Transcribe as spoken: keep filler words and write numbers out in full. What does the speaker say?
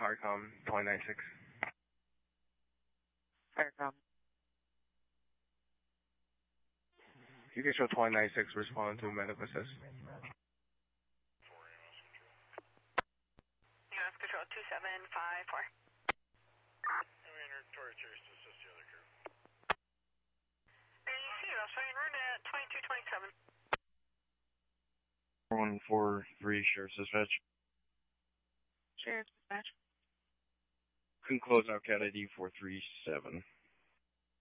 Firecom two nine six. Firecom. You can show two nine six respond to medical assist. U S Control two seven five four. Torrey Chase to assist the other crew. A C, Australian route at twenty-two twenty-seven. one four three, Sheriff's Dispatch. Sheriff's Dispatch. Can close out Cat I D four three seven.